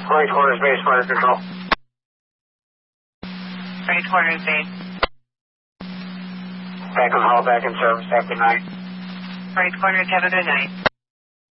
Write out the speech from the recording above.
Right quarters base, fire control. Right quarters base. Back on hall, back in service, have a good night. Right quarters, have a good night.